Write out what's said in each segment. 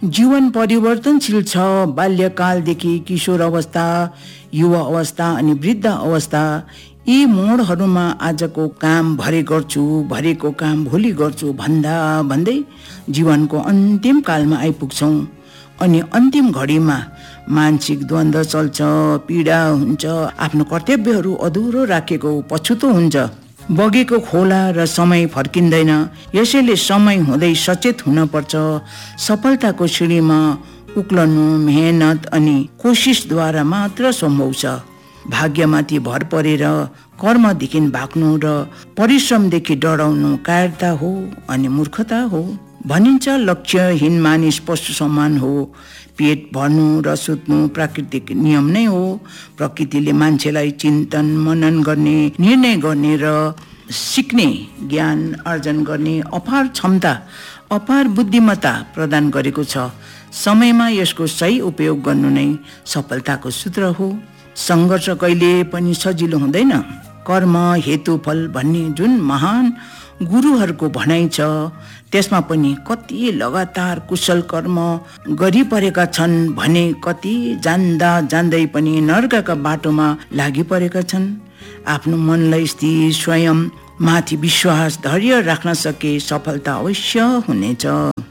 जीवन परिवर्तनशील छ। बाल्यकालदेखि किशोर अवस्था, युवा अवस्था अनि वृद्ध अवस्था, यी मोडहरूमा आजको काम भरे गर्छु, भरेको काम भोलि गर्छु भन्दा भन्दै जीवनको अन्तिम कालमा आइपुग्छौँ। अनि अन्तिम घडीमा मानसिक द्वन्द्व चल्छ, पीडा हुन्छ, आफ्नो कर्तव्यहरू अधुरो राखेको पछुतो हुन्छ। बगेको खोला र समय फर्किँदैन, यसैले समय हुँदै सचेत हुनपर्छ। सफलताको सिँढीमा उक्लनु मेहनत अनि कोसिसद्वारा मात्र सम्भव छ। भाग्यमाथि भर परेर कर्मदेखि भाग्नु र परिश्रमदेखि डराउनु कायरता हो अनि मूर्खता हो। भनिन्छ लक्ष्यहीन मानिस पशु समान हो। पेट भर्नु र सुत्नु प्राकृतिक नियम नै हो। प्रकृतिले मान्छेलाई चिन्तन मनन गर्ने, निर्णय गर्ने र सिक्ने, ज्ञान आर्जन गर्ने अपार क्षमता, अपार बुद्धिमत्ता प्रदान गरेको छ। समयमा यसको सही उपयोग गर्नु नै सफलताको सूत्र हो। सङ्घर्ष कहिले पनि सजिलो हुँदैन। कर्म हेतु फल भन्ने जुन महान गुरुहरूको भनाइ छ, त्यसमा पनि कति लगातार कुशल कर्म गरिपरेका छन् भने कति जान्दा जान्दै पनि नर्कका बाटोमा लागिपरेका छन्। आफ्नो मनलाई स्थिर, स्वयं माथि विश्वास, धैर्य राख्न सके सफलता अवश्य हुनेछ।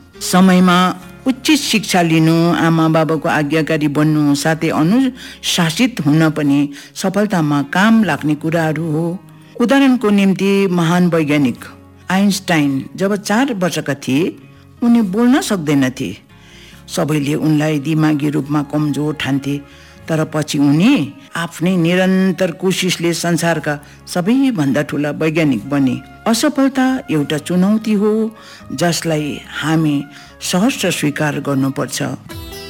समयमा उचित शिक्षा लिनु, आमा बाबाको आज्ञाकारी बन्नु, साथै अनुशासित हुन पनि सफलतामा काम लाग्ने कुराहरू हो। उदाहरणको निम्ति महान वैज्ञानिक आइन्स्टाइन जब 4 वर्षका थिए, उनी बोल्न सक्दैनथे। सबैले उनलाई दिमागी रूपमा कमजोर ठान्थे। तर पछि उनी आफ्नै निरन्तर कोसिसले संसारका सबैभन्दा ठुला वैज्ञानिक बने। असफलता एउटा चुनौती हो जसलाई हामी सहर्ष स्वीकार गर्नुपर्छ।